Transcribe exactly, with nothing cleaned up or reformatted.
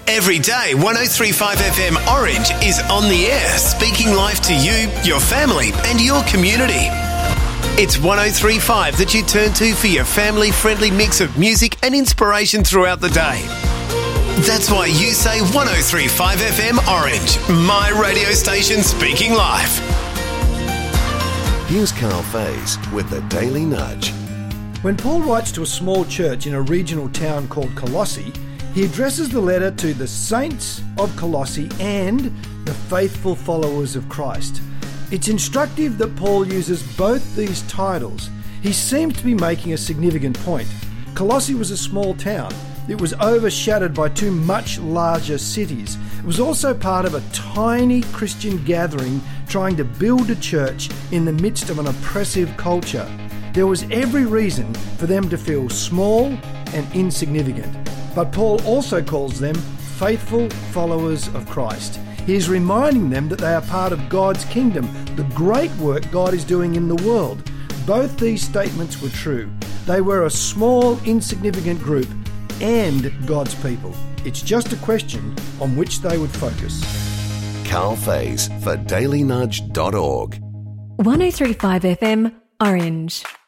Every day, one oh three point five F M Orange is on the air, speaking life to you, your family and your community. It's one oh three point five that you turn to for your family-friendly mix of music and inspiration throughout the day. That's why you say one oh three point five F M Orange, my radio station speaking life. Here's Carl Faze with the Daily Nudge. When Paul writes to a small church in a regional town called Colossae, he addresses the letter to the saints of Colossae and the faithful followers of Christ. It's instructive that Paul uses both these titles. He seems to be making a significant point. Colossae was a small town. It was overshadowed by two much larger cities. It was also part of a tiny Christian gathering trying to build a church in the midst of an oppressive culture. There was every reason for them to feel small and insignificant. But Paul also calls them faithful followers of Christ. He is reminding them that they are part of God's kingdom, the great work God is doing in the world. Both these statements were true. They were a small, insignificant group and God's people. It's just a question on which they would focus. Carl Faze for daily nudge dot org. one oh three point five F M Orange.